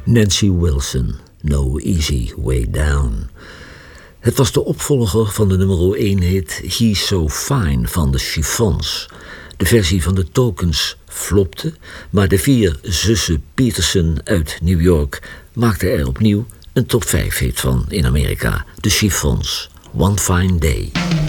Nancy Wilson, No Easy Way Down. Het was de opvolger van de nummer 1 hit He's So Fine van de Chiffons. De versie van de Tokens flopte, maar de 4 zussen Peterson uit New York maakten er opnieuw een top 5 hit van in Amerika. De Chiffons, One Fine Day.